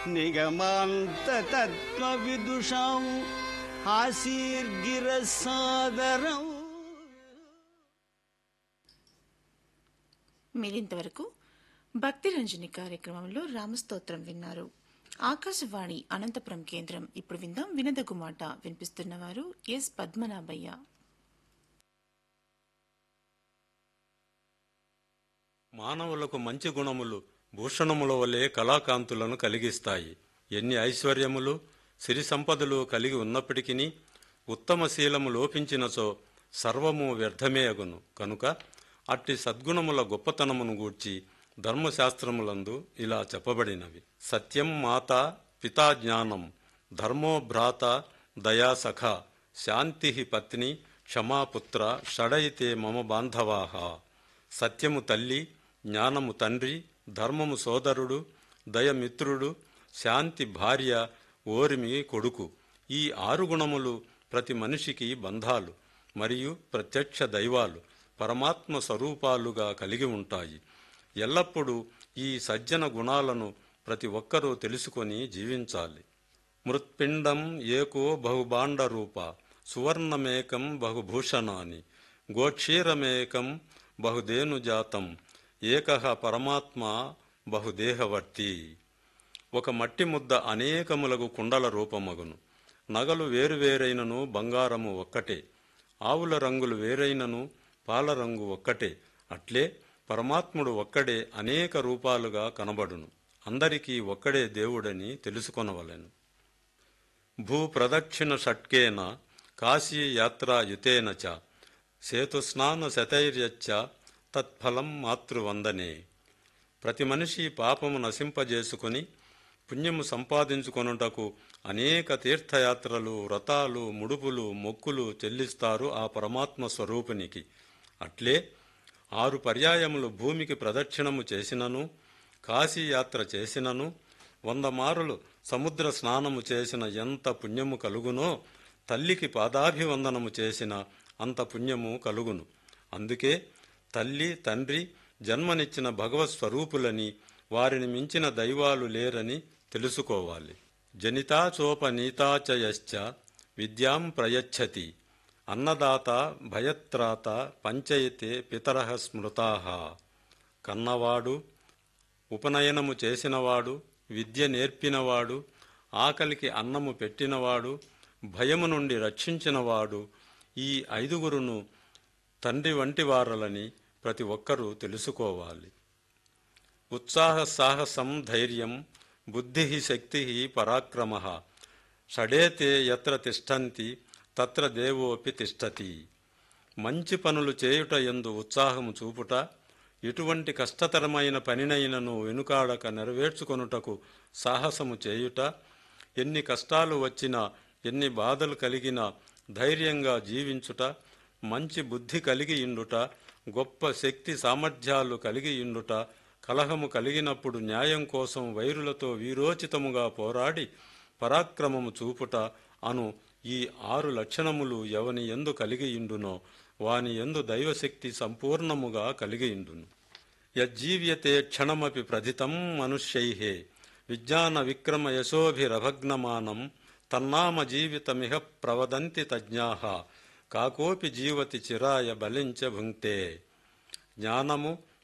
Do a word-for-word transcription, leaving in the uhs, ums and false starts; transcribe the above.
నిగమాంత తత్వ విదుషాం ఆశీర్గిరసాదరం. మీరింతవరకు భక్తి రంజని కార్యక్రమంలో రామస్తోత్రం విన్నారు. ఆకాశవాణి అనంతపురం కేంద్రం. ఇప్పుడు విందాం వినదగు మాట. వినిపిస్తున్నవారు ఎస్ పద్మనాభయ్య. మానవులకు మంచి గుణములు భూషణముల వలె కళాకాంతులను కలిగిస్తాయి. ఎన్ని ఐశ్వర్యములు సిరి సంపదలు కలిగి ఉన్నప్పటికీ ఉత్తమ శీలము లోపించినచో సర్వము వ్యర్థమే అగును. కనుక అట్టి సద్గుణముల గొప్పతనమును గూర్చి ధర్మశాస్త్రములందు ఇలా చెప్పబడినవి. సత్యం మాత పితా జ్ఞానం, ధర్మో భ్రాత దయా సఖ, శాంతి పత్ని క్షమాపుత్ర, షడైతే మమ బాంధవాహ. సత్యము తల్లి, జ్ఞానము తండ్రి, ధర్మము సోదరుడు, దయమిత్రుడు, శాంతి భార్య, ఓరిమి కొడుకు. ఈ ఆరు గుణములు ప్రతి మనిషికి బంధాలు మరియు ప్రత్యక్ష దైవాలు, పరమాత్మ స్వరూపాలుగా కలిగి ఉంటాయి. ఎల్లప్పుడూ ఈ సజ్జన గుణాలను ప్రతి ఒక్కరూ తెలుసుకొని జీవించాలి. మృత్పిండం ఏకో బహుభాండ రూప, సువర్ణమేకం బహుభూషణాని, గోక్షీరమేకం బహుదేనుజాతం, ఏకః పరమాత్మ బహుదేహవర్తి. ఒక మట్టి ముద్ద అనేకములకు కుండల రూపమగును. నగలు వేరువేరైనను బంగారము ఒక్కటే, ఆవుల రంగులు వేరైనను పాల రంగు ఒక్కటే. అట్లే పరమాత్ముడు ఒక్కడే అనేక రూపాలుగా కనబడును. అందరికీ ఒక్కడే దేవుడని తెలుసుకొనవలెను. భూప్రదక్షిణ షట్కేన కాశీయాత్రాయుతేన చ, సేతుస్నాన శతైర్యచ్చ తత్ఫలం మాతృవందనే. ప్రతి మనిషి పాపము నశింపజేసుకుని పుణ్యము సంపాదించుకొనుటకు అనేక తీర్థయాత్రలు, వ్రతాలు, ముడుపులు, మొక్కులు చెల్లిస్తారు ఆ పరమాత్మ స్వరూపునికి. అట్లే ఆరు పర్యాయములు భూమికి ప్రదక్షిణము చేసినను, కాశీయాత్ర చేసినను, వంద మారులు సముద్ర స్నానము చేసిన ఎంత పుణ్యము కలుగునో, తల్లికి పాదాభివందనము చేసిన అంత పుణ్యము కలుగును. అందుకే తల్లి తండ్రి జన్మనిచ్చిన భగవత్ స్వరూపులని, వారిని మించిన దైవాలు లేరని తెలుసుకోవాలి. జనితాచోపనీతాచయశ్చ విద్యాం ప్రయచ్చతి, అన్నదాత భయత్రాత పంచయతే పితరః స్మృతాః. కన్నవాడు, ఉపనయనము చేసినవాడు, విద్య నేర్పినవాడు, ఆకలికి అన్నము పెట్టినవాడు, భయము నుండి రక్షించినవాడు, ఈ ఐదుగురును తండ్రి వంటి వారలని ప్రతి ఒక్కరూ తెలుసుకోవాలి. ఉత్సాహ సాహసం ధైర్యం బుద్ధి శక్తి పరాక్రమః, షడేతే యత్ర తిష్టంతి తత్ర దేవోపి తిష్టతి. మంచి పనులు చేయుట యందు ఉత్సాహము చూపుట, ఎటువంటి కష్టతరమైన పనినైనను వెనుకాడక నెరవేర్చుకొనుటకు సాహసము చేయుట, ఎన్ని కష్టాలు వచ్చినా ఎన్ని బాధలు కలిగినా ధైర్యంగా జీవించుట, మంచి బుద్ధి కలిగి ఇండుట, గొప్ప శక్తి సామర్థ్యాలు కలిగి ఇండుట, కలహము కలిగినప్పుడు న్యాయం కోసం వైరులతో వీరోచితముగా పోరాడి పరాక్రమము చూపుట అను ఈ ఆరు లక్షణములు ఎవని యందు కలిగి ఇండునో వాని యందు దైవశక్తి సంపూర్ణముగా కలిగి ఇండును. యజ్జీవ్యతే క్షణమపి ప్రథితం మనుష్యైః, విజ్ఞాన విక్రమ యశోభిరభగ్నమానం, తన్నామ జీవితమిహ ప్రవదంతి తజ్ఞాః, కాకోపి జీవతి చిరాయ బలించ భుంక్తే. జ్ఞానము